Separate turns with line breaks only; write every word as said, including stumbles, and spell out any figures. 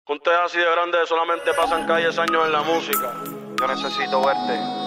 Juntos así de grandes solamente pasan calles años en la música.
Yo necesito verte.